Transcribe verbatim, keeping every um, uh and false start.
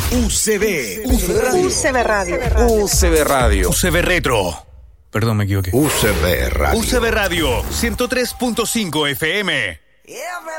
U C B. U C B Radio. U C B Radio. U C B Radio. U C B Retro. Perdón, me equivoqué. U C B Radio. U C B Radio, ciento tres punto cinco F M.